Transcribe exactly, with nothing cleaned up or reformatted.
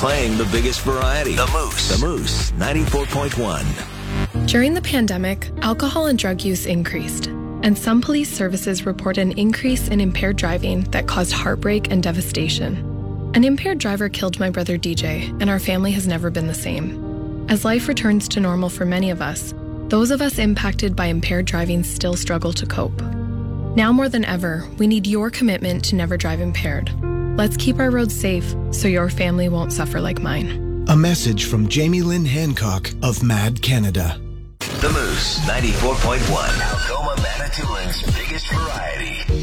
playing the biggest variety. The Moose. The Moose, ninety-four point one. During the pandemic, alcohol and drug use increased, and some police services report an increase in impaired driving that caused heartbreak and devastation. An impaired driver killed my brother D J, and our family has never been the same. As life returns to normal for many of us, those of us impacted by impaired driving still struggle to cope. Now more than ever, we need your commitment to never drive impaired. Let's keep our roads safe so your family won't suffer like mine. A message from Jamie Lynn Hancock of Mad Canada. The Moose, ninety-four point one. Algoma, Manitoulин's biggest variety.